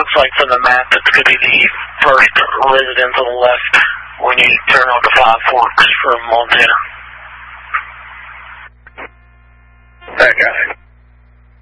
looks like from the map it's going to be the first residence on the left when you turn on the Five Forks from Montana. That guy.